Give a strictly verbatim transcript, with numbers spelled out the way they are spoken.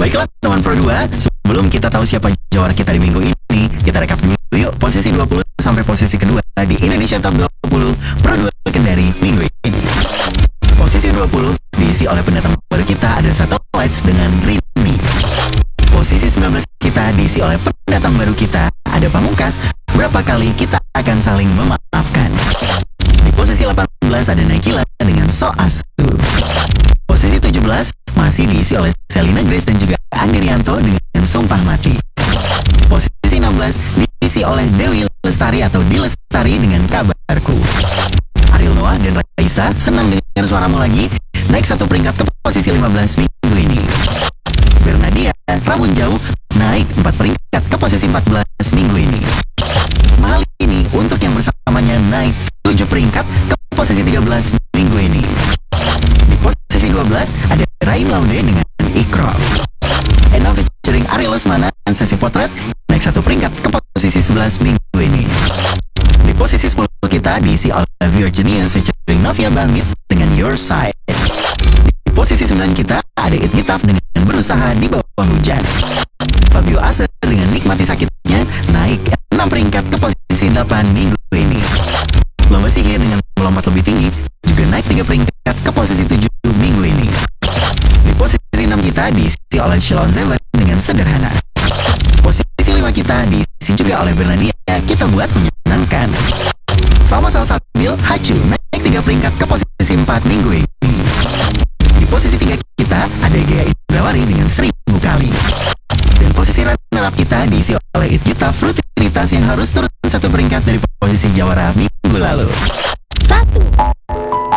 Baiklah teman Pro dua, sebelum kita tahu siapa jawara kita di minggu ini, kita rekap dulu yuk posisi dua puluh sampai posisi kedua di Indonesia Top dua puluh Pro dua Legendary minggu ini. Posisi dua puluh diisi oleh pendatang baru kita ada Satellites dengan Rini. Posisi sembilan belas kita diisi oleh pendatang baru kita ada Pamungkas. Berapa kali kita akan saling memaafkan. Di posisi delapan belas ada Naikila dengan So Asu. Posisi tujuh belas masih diisi oleh Selina Grace dan juga Andrianto dengan Sumpah Mati. Posisi enam belas diisi oleh Dewi Lestari atau Di Lestari dengan Kabarku. Ariel Noah dan Raisa senang dengan suaramu lagi naik satu peringkat ke posisi lima belas minggu ini. Bernadia Rabun Jauh naik empat peringkat ke posisi empat belas minggu ini. Mahal ini untuk yang bersamanya naik tujuh peringkat ke posisi tiga belas minggu ini. Di posisi dua belas ada Raim Laude dengan Ikro. Ena featuring Ariel Lesmana dan Sesi Potret naik satu peringkat ke posisi sebelas minggu ini. Di posisi sepuluh kita diisi oleh Virginius featuring Novia Bangit dengan Your Side. Di posisi sembilan kita ada It Gitaf dengan Berusaha di Bawah Hujan. Fabio Aser dengan Nikmati Sakitnya naik enam peringkat ke posisi delapan minggu ini. Lomba Sihir dengan Melompat Lebih Tinggi juga naik tiga peringkat ke posisi tujuh minggu ini. Di posisi enam kita diisi oleh Shalon Zever dengan Sederhana. Posisi lima kita diisi juga oleh Bernadia, Kita Buat Menyenangkan. Salma Salsabil Hacu naik tiga peringkat ke posisi empat minggu ini. Di posisi tiga kita ada Gaya Indrawari dengan Seribu Kali. Dan posisi runner-up kita diisi oleh It Gitaf Rutinitas yang harus turun satu peringkat dari posisi jawara minggu lalu. Satu.